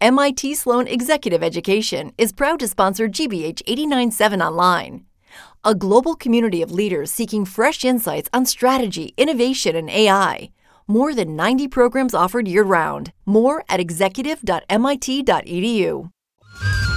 MIT Sloan Executive Education is proud to sponsor GBH 897 Online, a global community of leaders seeking fresh insights on strategy, innovation, and AI. More than 90 programs offered year-round. More at executive.mit.edu.